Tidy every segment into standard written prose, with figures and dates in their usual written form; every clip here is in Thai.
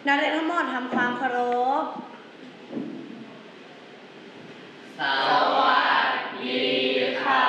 นักเรียนทั้งหมดทำความเคารพสวัสดีค่ะ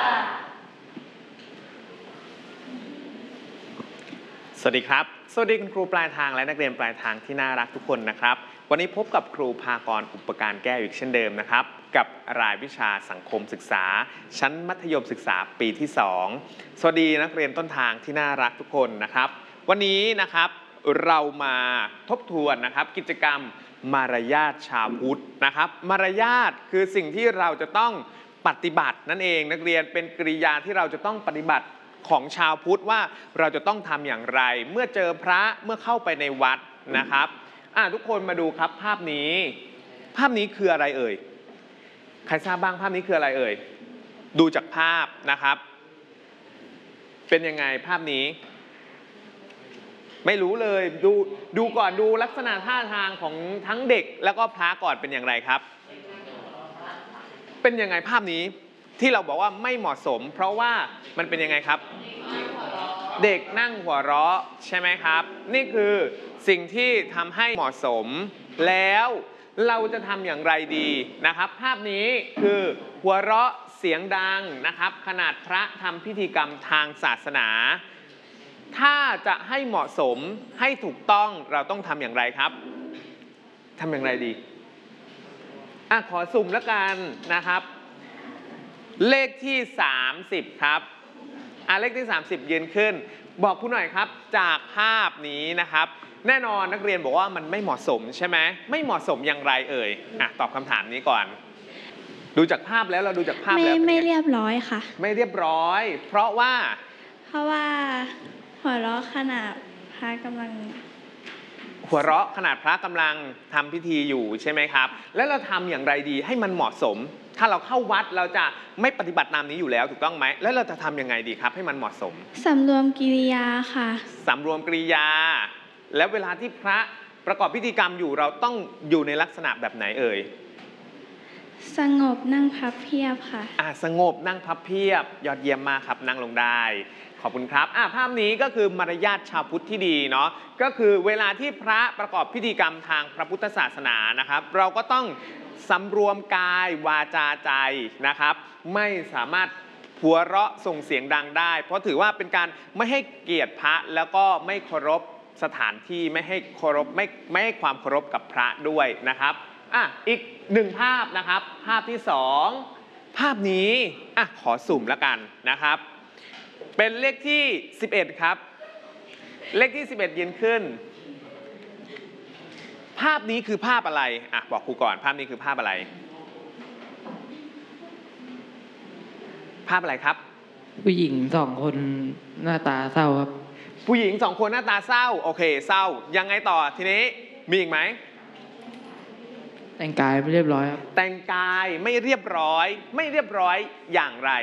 สวัสดีครับสวัสดีคุณครูปลายทางและนักเรียนปลายทางที่น่ารักทุกคนนะครับวันนี้พบกับครูภากรอุปการแก้วอีกเช่นเดิมนะครับกับรายวิชาสังคมศึกษาชั้นมัธยมศึกษาปีที่2สวัสดีนักเรียนต้นทางที่น่ารักทุกคนนะครับวันนี้นะครับเรามาทบทวนนะครับกิจกรรมมารยาทชาวพุทธนะครับมารยาทคือสิ่งที่เราจะต้องปฏิบัตินั่นเองนักเรียนเป็นกริยาที่เราจะต้องปฏิบัติของชาวพุทธว่าเราจะต้องทำอย่างไรเมื่อเจอพระเมื่อเข้าไปในวัดนะครับทุกคนมาดูครับภาพนี้คืออะไรเอ่ยใครทราบบ้างภาพนี้คืออะไรเอ่ยดูจากภาพนะครับเป็นยังไงภาพนี้ไม่รู้เลยดูก่อนดูลักษณะท่าทางของทั้งเด็กแล้วก็พระก่อนเป็นอย่างไรครับเป็นยังไงภาพนี้ที่เราบอกว่าไม่เหมาะสมเพราะว่ามันเป็นยังไงครับเด็กนั่งหัวเราะใช่ไหมครับนี่คือสิ่งที่ทำให้เหมาะสมแล้วเราจะทำอย่างไรดีนะครับภาพนี้คือหัวเราะเสียงดังนะครับขนาดพระทำพิธีกรรมทางศาสนาถ้าจะให้เหมาะสมให้ถูกต้องเราต้องทำอย่างไรครับทำอย่างไรดีขอสุ่มแล้วกันนะครับเลขที่30ครับเลขที่30ยืนขึ้นบอกคุณหน่อยครับจากภาพนี้นะครับแน่นอนนักเรียนบอกว่ามันไม่เหมาะสมใช่ไหมไม่เหมาะสมอย่างไรเอ่ยตอบคำถามนี้ก่อนดูจากภาพแล้วเราดูจากภาพแล้วไม่เรียบร้อยค่ะไม่เรียบร้อยเพราะว่าหัวเราะขณะพระกำลังหัวเราะขนาดพระกำลังทำพิธีอยู่ใช่ไหมครับแล้วเราทำอย่างไรดีให้มันเหมาะสมถ้าเราเข้าวัดเราจะไม่ปฏิบัติตามนี้อยู่แล้วถูกต้องไหมแล้วเราจะทำยังไงดีครับให้มันเหมาะสมสำรวมกิริยาค่ะสำรวมกิริยาแล้วเวลาที่พระประกอบพิธีกรรมอยู่เราต้องอยู่ในลักษณะแบบไหนเอ่ยสงบนั่งพับเพียบค่ะสงบนั่งพับเพียบยอดเยี่ยมมากครับนั่งลงได้ขอบคุณครับภาพนี้ก็คือมารยาทชาวพุทธที่ดีเนาะก็คือเวลาที่พระประกอบพิธีกรรมทางพระพุทธศาสนานะครับเราก็ต้องสำรวมกายวาจาใจนะครับไม่สามารถหัวเราะส่งเสียงดังได้เพราะถือว่าเป็นการไม่ให้เกียรติพระแล้วก็ไม่เคารพสถานที่ไม่ให้เคารพไม่ให้ความเคารพกับพระด้วยนะครับอีกหนึ่งภาพนะครับภาพที่2ภาพนี้ขอสุ่มแล้วกันนะครับเป็นเลขที่11ครับเลขที่11ยืนขึ้นภาพนี้คือภาพอะไรบอกครูก่อนภาพนี้คือภาพอะไรภาพอะไรครับผู้หญิง2 คนหน้าตาเศร้าครับผู้หญิง2 คนหน้าตาเศร้าโอเคเศร้ายังไงต่อทีนี้มีอีกไหมแต่งกายไม่เรียบร้อยครับแต่งกายไม่เรียบร้อยอย่างไร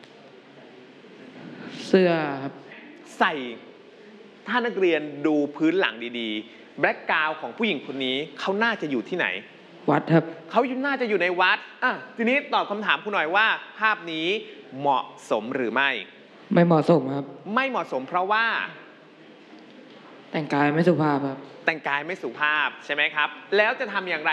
เสื้อครับใส่ถ้านักเรียนดูพื้นหลังดีๆแบล็คกราวด์ของผู้หญิงคนนี้เขาน่าจะอยู่ที่ไหนวัดครับเขาน่าจะอยู่ในวัดทีนี้ตอบคำถามคุณหน่อยว่าภาพนี้เหมาะสมหรือไม่เหมาะสมครับไม่เหมาะสมเพราะว่าแต่งกายไม่สุภาพครับแต่งกายไม่สุภาพใช่ไหมครับแล้วจะทำอย่างไร